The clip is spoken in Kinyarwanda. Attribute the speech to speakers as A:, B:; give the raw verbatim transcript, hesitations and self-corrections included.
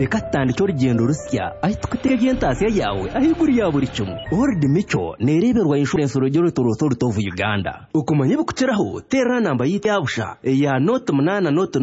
A: reka tandika urugendo rusya ahita kutegeye ntasi yawe ahiguri ya buri cyumwe World Mico nereberwa insurance urugero toroto rutovu Uganda ukumanye bukuteraho terra namba yite yabusha ya note munana note